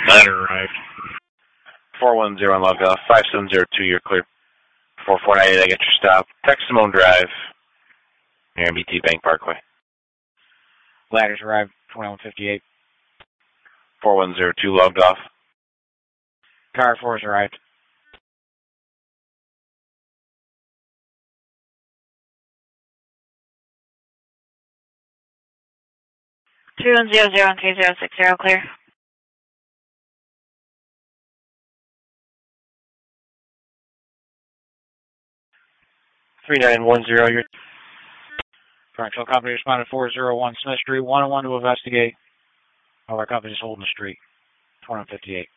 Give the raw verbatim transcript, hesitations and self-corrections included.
Ladder arrived. four one zero log off. five seven zero two, you're clear. four four nine eight, I get your stop. Tex Simone Drive, near M B T Bank Parkway. Ladders arrived, twenty-one fifty-eight. four one zero two logged off. Car four has arrived. three one zero zero and three zero six zero, clear. three nine one zero, you're... Correctional company responded four oh one Smith Street, one oh one to investigate. All our companies holding the street, twenty-one fifty-eight.